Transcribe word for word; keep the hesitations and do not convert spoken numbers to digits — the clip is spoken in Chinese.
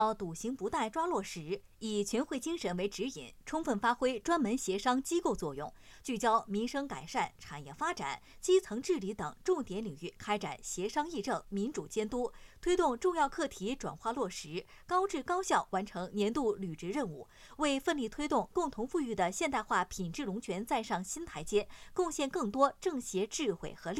笃行不怠抓落实，以全会精神为指引，充分发挥专门协商机构作用，聚焦民生改善、产业发展、基层治理等重点领域开展协商议政、民主监督，推动重要课题转化落实，高质高效完成年度履职任务，为奋力推动共同富裕的现代化品质龙泉再上新台阶，贡献更多政协智慧和力量。